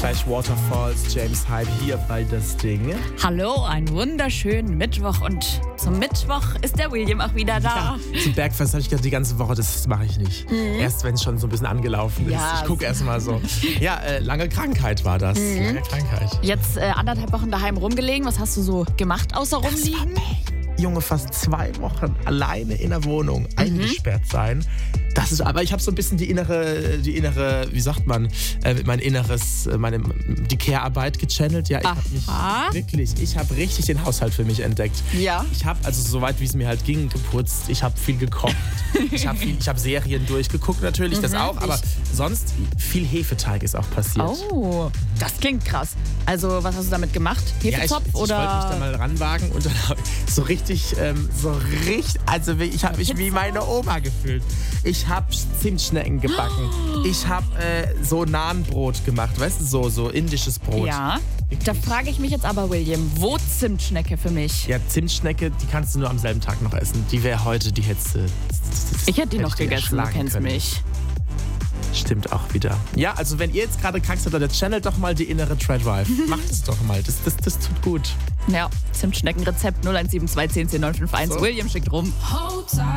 Gleich Waterfalls, James Hype hier bei Das Ding. Hallo, einen wunderschönen Mittwoch und zum Mittwoch ist der William auch wieder da. Ja, zum Bergfest habe ich gedacht, die ganze Woche, das mache ich nicht. Erst wenn es schon so ein bisschen angelaufen ist. Ja, ich gucke erst mal so. Ja, lange Krankheit war das. Lange Krankheit. Jetzt 1,5 Wochen daheim rumgelegen. Was hast du so gemacht außer rumliegen? Junge, fast 2 Wochen alleine in der Wohnung eingesperrt sein. Das ist, aber ich habe so ein bisschen die innere, wie sagt man, die Care-Arbeit gechannelt. Ja, ich habe richtig den Haushalt für mich entdeckt. Ja. Ich habe, also soweit wie es mir halt ging, geputzt. Ich habe viel gekocht. ich habe Serien durchgeguckt natürlich, das auch. Aber sonst viel Hefeteig ist auch passiert. Oh, das klingt krass. Also, was hast du damit gemacht? Hefezopf ich oder? Ich wollte mich da mal ranwagen und dann so richtig, also ich habe mich wie meine Oma gefühlt. Ich habe Zimtschnecken gebacken. Ich habe so Nahenbrot gemacht, weißt du, so indisches Brot. Ja. Da frage ich mich jetzt aber, William, wo Zimtschnecke für mich? Ja, Zimtschnecke, die kannst du nur am selben Tag noch essen. Die wäre heute, die hättest du. Ich hätte die noch gegessen, du kennst mich. Stimmt auch wieder. Ja, also wenn ihr jetzt gerade krank seid, dann channelt doch mal die innere Treadwife. Macht es doch mal, das tut gut. Ja, Zimtschneckenrezept 0172 10 10 951. So. William schickt rum.